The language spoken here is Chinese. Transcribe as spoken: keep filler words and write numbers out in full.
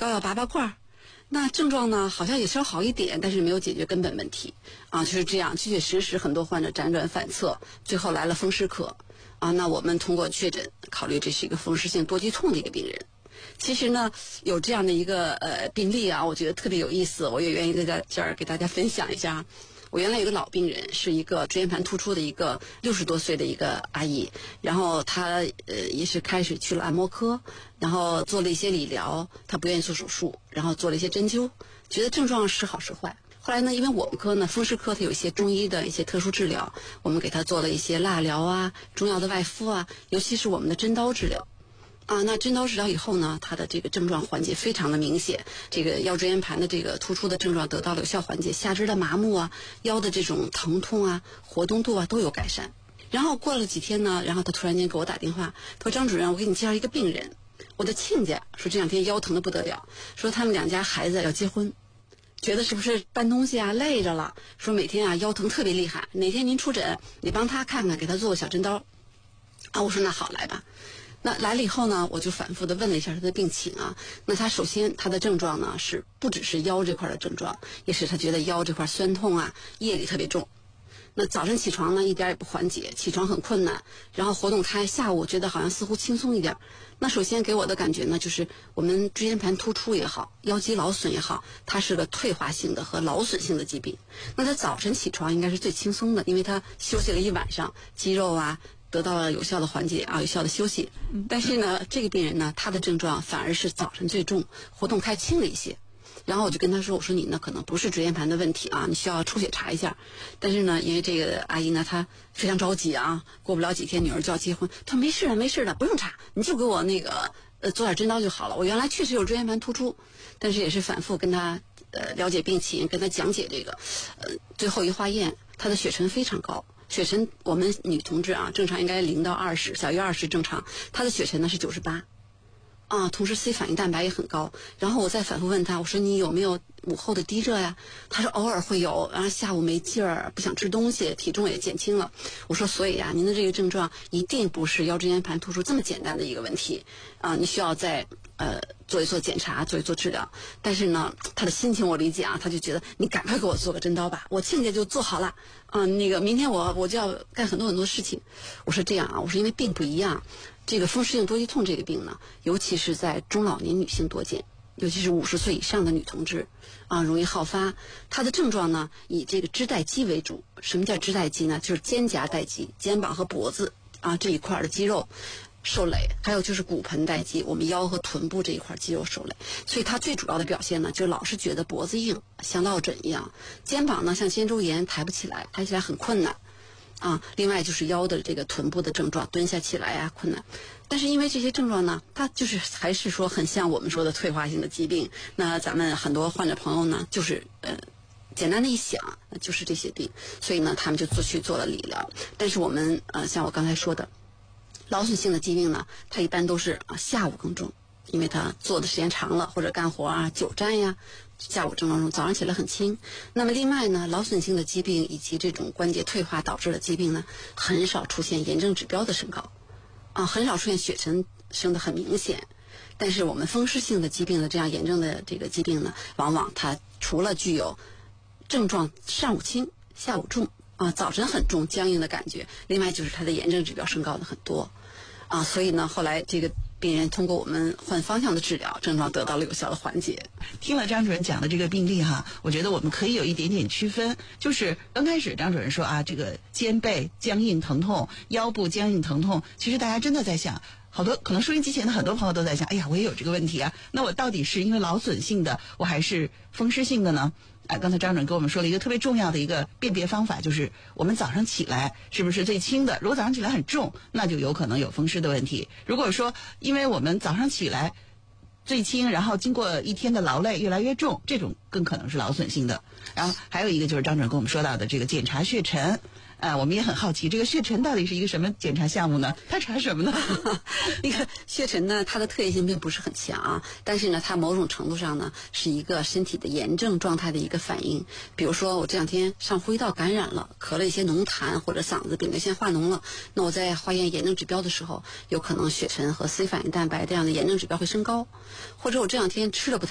膏药拔拔罐，那症状呢好像也稍好一点，但是没有解决根本问题啊，就是这样，确确实实很多患者辗转反侧，最后来了风湿科啊。那我们通过确诊，考虑这是一个风湿性多肌痛的一个病人。其实呢，有这样的一个呃病例啊，我觉得特别有意思，我也愿意在这儿给大家分享一下。我原来有个老病人，是一个椎间盘突出的一个六十多岁的一个阿姨，然后她呃也是开始去了按摩科，然后做了一些理疗，她不愿意做手术，然后做了一些针灸，觉得症状时好时坏。后来呢，因为我们科呢风湿科它有一些中医的一些特殊治疗，我们给她做了一些蜡疗啊、中药的外敷啊，尤其是我们的针刀治疗。啊，那针刀治疗以后呢，他的这个症状缓解非常的明显，这个腰椎间盘的这个突出的症状得到了有效缓解，下肢的麻木啊，腰的这种疼痛啊、活动度啊都有改善。然后过了几天呢，然后他突然间给我打电话，他说张主任，我给你介绍一个病人，我的亲家说这两天腰疼的不得了，说他们两家孩子要结婚，觉得是不是搬东西啊累着了，说每天啊腰疼特别厉害，哪天您出诊，你帮他看看，给他做个小针刀。啊，我说那好，来吧。那来了以后呢，我就反复的问了一下他的病情啊。那他首先他的症状呢是不只是腰这块的症状，也是他觉得腰这块酸痛啊，夜里特别重。那早晨起床呢一点也不缓解，起床很困难，然后活动开，下午觉得好像似乎轻松一点。那首先给我的感觉呢，就是我们椎间盘突出也好，腰肌劳损也好，它是个退化性的和劳损性的疾病。那他早晨起床应该是最轻松的，因为他休息了一晚上，肌肉啊得到了有效的缓解啊，有效的休息。但是呢，这个病人呢，他的症状反而是早晨最重，活动开轻了一些。然后我就跟他说，我说你呢可能不是椎间盘的问题啊，你需要抽血查一下。但是呢，因为这个阿姨呢，她非常着急啊，过不了几天女儿就要结婚，她说没事的，没事的，不用查，你就给我那个呃做点针刀就好了。我原来确实有椎间盘突出，但是也是反复跟她呃了解病情，跟她讲解这个，呃，最后一化验，她的血沉非常高。血沉我们女同志啊，正常应该零到二十，小于二十正常。她的血沉呢是九十八，啊，同时 C 反应蛋白也很高。然后我再反复问她，我说你有没有午后的低热呀？她说偶尔会有，然后下午没劲儿，不想吃东西，体重也减轻了。我说所以啊，您的这个症状一定不是腰椎间盘突出这么简单的一个问题啊，你需要再呃做一做检查，做一做治疗。但是呢，她的心情我理解啊，她就觉得你赶快给我做个针刀吧，我亲家就做好了。啊，那个明天我我就要干很多很多事情。我说这样啊，我说因为病不一样，这个风湿性多肌痛这个病呢，尤其是在中老年女性多见，尤其是五十岁以上的女同志啊，容易好发。它的症状呢，以这个肢带肌为主。什么叫肢带肌呢？就是肩胛带肌，肩膀和脖子啊这一块的肌肉受累，还有就是骨盆带肌，我们腰和臀部这一块肌肉受累。所以它最主要的表现呢，就老是觉得脖子硬，像落枕一样；肩膀呢像肩周炎，抬不起来，抬起来很困难。啊，另外就是腰的这个臀部的症状，蹲下起来啊困难。但是因为这些症状呢，它就是还是说很像我们说的退化性的疾病。那咱们很多患者朋友呢，就是呃简单的一想，就是这些病，所以呢他们就做去做了理疗。但是我们呃像我刚才说的，劳损性的疾病呢，它一般都是啊下午更重，因为他坐的时间长了，或者干活啊、久站呀，下午症状中，早上起来很轻。那么另外呢，劳损性的疾病以及这种关节退化导致的疾病呢，很少出现炎症指标的升高，啊，很少出现血沉升得很明显。但是我们风湿性的疾病的这样炎症的这个疾病呢，往往它除了具有症状上午轻、下午重啊，早晨很重僵硬的感觉，另外就是它的炎症指标升高的很多啊，所以呢，后来这个病人通过我们换方向的治疗，症状得到了有效的缓解。 听了张主任讲的这个病例哈，我觉得我们可以有一点点区分，就是刚开始张主任说啊，这个肩背僵硬疼痛、腰部僵硬疼痛，其实大家真的在想，好多可能收音机前的很多朋友都在想，哎呀，我也有这个问题啊，那我到底是因为劳损性的，我还是风湿性的呢？啊，刚才张主任跟我们说了一个特别重要的一个辨别方法，就是我们早上起来是不是最轻的？如果早上起来很重，那就有可能有风湿的问题。如果说因为我们早上起来最轻，然后经过一天的劳累越来越重，这种更可能是劳损性的。然后还有一个就是张主任跟我们说到的这个检查血沉。啊，我们也很好奇，这个血沉到底是一个什么检查项目呢？它查什么呢？ 那个血沉呢，它的特异性并不是很强啊，但是呢，它某种程度上呢，是一个身体的炎症状态的一个反应。比如说，我这两天上呼吸道感染了，咳了一些浓痰，或者嗓子丙类腺化脓了，那我在化验炎症指标的时候，有可能血沉和 C 反应蛋白这样的炎症指标会升高，或者我这两天吃了不太